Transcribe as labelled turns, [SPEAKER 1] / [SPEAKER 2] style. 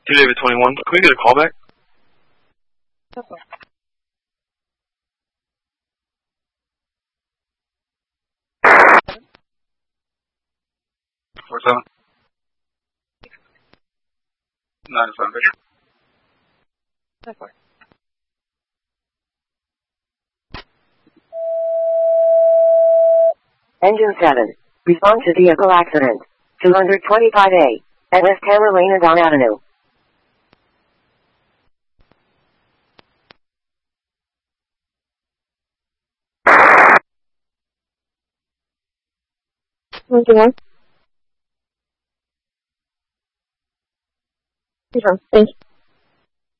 [SPEAKER 1] David 21. Can we get a call back?
[SPEAKER 2] Okay.
[SPEAKER 3] What's up? 9-7.
[SPEAKER 2] Okay.
[SPEAKER 4] Engine 7. Respond to vehicle accident. 225A. At West Hammer Lane and Don Avenue.
[SPEAKER 2] Thank you.